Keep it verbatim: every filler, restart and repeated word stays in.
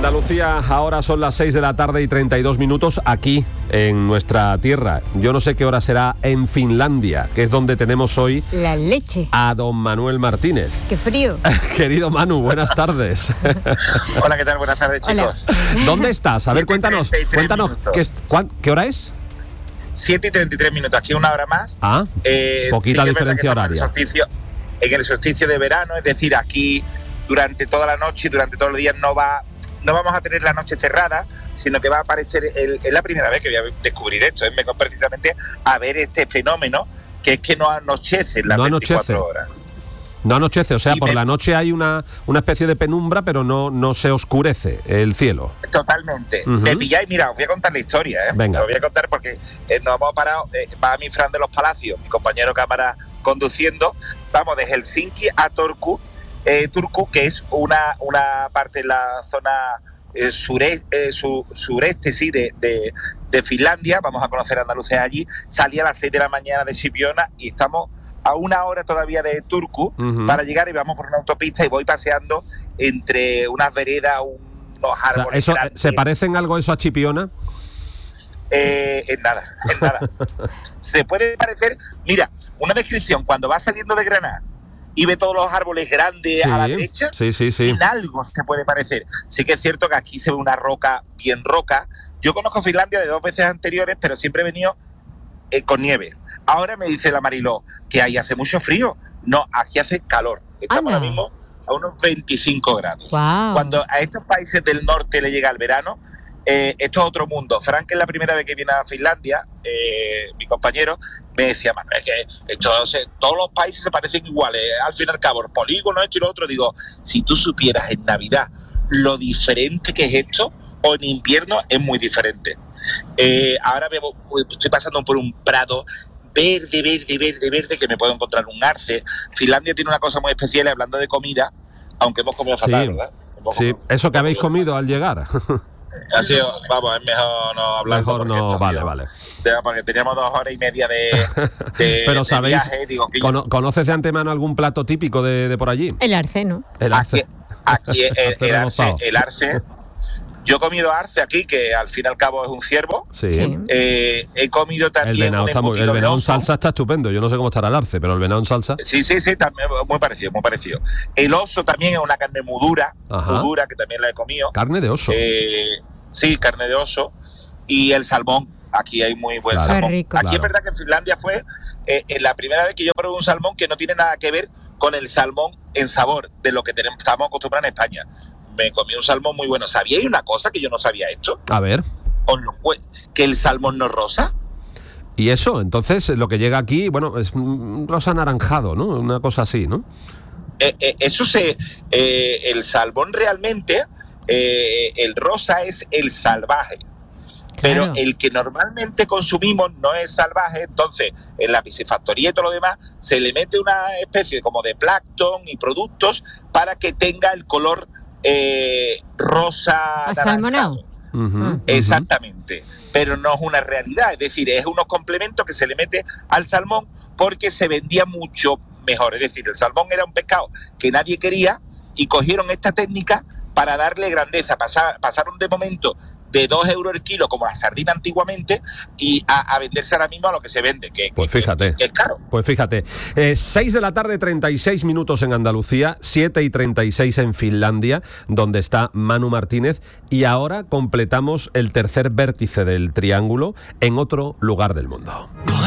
Andalucía, ahora son las seis de la tarde y treinta y dos minutos aquí en nuestra tierra. Yo no sé qué hora será en Finlandia, que es donde tenemos hoy la leche a don Manuel Martínez. ¡Qué frío! Querido Manu, buenas tardes. Hola, ¿qué tal? Buenas tardes, chicos. Hola. ¿Dónde estás? A ver, cuéntanos, cuéntanos ¿qué, ¿qué hora es? siete y treinta y tres minutos, aquí una hora más. Ah, eh, poquita sí diferencia horaria. En el, solsticio, en el solsticio de verano, es decir, aquí durante toda la noche y durante todos los días no va... No vamos a tener la noche cerrada, sino que va a aparecer, el, es la primera vez que voy a descubrir esto, es vengo precisamente a ver este fenómeno, que es que no anochece en las no veinticuatro anochece. Horas. No anochece, o sea, y por me, la noche hay una, una especie de penumbra, pero no, no se oscurece el cielo. Totalmente. Uh-huh. Me pilláis, mira, os voy a contar la historia, ¿eh? Venga. Os voy a contar porque eh, nos hemos parado, eh, va mi Fran de los Palacios, mi compañero cámara conduciendo, vamos de Helsinki a Turku, Eh, Turku, que es una, una parte de la zona eh, sureste, eh, su, sureste sí, de, de, de Finlandia. Vamos a conocer Andalucía allí. Salí a las seis de la mañana de Sipiona y estamos a una hora todavía de Turku uh-huh. para llegar, y vamos por una autopista y voy paseando entre unas veredas, unos árboles. O sea, eso, grandes. ¿se parecen algo eso a Chipiona? Eh, en nada, en nada. Se puede parecer, mira, una descripción cuando vas saliendo de Granada y ve todos los árboles grandes sí, a la derecha, sí, sí, sí. en algo se puede parecer. Sí que es cierto que aquí se ve una roca bien roca. Yo conozco Finlandia de dos veces anteriores, pero siempre he venido eh, con nieve. Ahora me dice la Mariló que ahí hace mucho frío. No, aquí hace calor. Estamos ahora mismo a unos veinticinco grados. Wow. Cuando a estos países del norte le llega el verano, Eh, esto es otro mundo. Frank, que es la primera vez que viene a Finlandia, eh, mi compañero, me decía, Manuel, es que esto, se, todos los países se parecen iguales, al fin y al cabo, el polígono, esto y lo otro. Digo, si tú supieras en Navidad lo diferente que es esto, o en invierno es muy diferente. Eh, ahora me, estoy pasando por un prado verde, verde, verde, verde, que me puedo encontrar un arce. Finlandia tiene una cosa muy especial, hablando de comida, aunque hemos comido fatal, sí, ¿verdad? Hemos sí, comido, eso que habéis comido al llegar. Ha sido, vamos, es mejor no hablar. Mejor no, vale, sido, vale. Porque teníamos dos horas y media de, de, Pero sabéis, de viaje. Digo, cono, ¿conoces de antemano algún plato típico de, de por allí? El arce, ¿no? El arce. Aquí, aquí el, el, arce, el arce. Yo he comido arce aquí, que al fin y al cabo es un ciervo. Sí. Eh, he comido también el venado, un muy, el venado en salsa está estupendo. Yo no sé cómo estará el arce, pero el venado en salsa. Sí, sí, sí, también muy parecido, muy parecido. El oso también es una carne muy dura, muy dura, que también la he comido. Carne de oso. Eh, sí, carne de oso. Y el salmón. Aquí hay muy buen claro, salmón. Rico, aquí claro. Es verdad que en Finlandia fue eh, la primera vez que yo probé un salmón que no tiene nada que ver con el salmón en sabor de lo que tenemos, estamos acostumbrados en España. Me comí un salmón muy bueno. ¿Sabíais una cosa que yo no sabía esto? A ver. Os lo cuento, que el salmón no es rosa. Y eso, entonces, lo que llega aquí, bueno, es rosa anaranjado, ¿no? Una cosa así, ¿no? Eh, eh, eso se... Eh, el salmón realmente, eh, el rosa es el salvaje. Pero claro, el que normalmente consumimos no es salvaje, entonces en la piscifactoría y todo lo demás se le mete una especie como de plancton y productos para que tenga el color eh, rosa asalmonado. Uh-huh, exactamente, uh-huh. Pero no es una realidad, es decir, es unos complementos que se le mete al salmón porque se vendía mucho mejor, es decir, el salmón era un pescado que nadie quería y cogieron esta técnica para darle grandeza, pasar, pasaron de momento de dos euros el kilo, como la sardina antiguamente, y a, a venderse ahora mismo a lo que se vende, que, pues que, fíjate, que, que es caro. Pues fíjate, eh, seis de la tarde, treinta y seis minutos en Andalucía, siete y treinta y seis en Finlandia, donde está Manu Martínez, y ahora completamos el tercer vértice del triángulo en otro lugar del mundo.